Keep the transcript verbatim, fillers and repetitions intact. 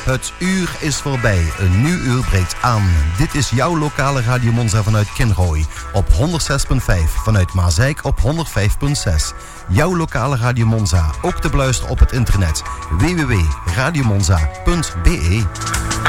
Het uur is voorbij. Een nieuw uur breekt aan. Dit is jouw lokale Radio Monza vanuit Kinrooi. Op honderd zes komma vijf. Vanuit Maasijk op honderd vijf komma zes. Jouw lokale Radio Monza. Ook te beluisteren op het internet. w w w punt radio monza punt b e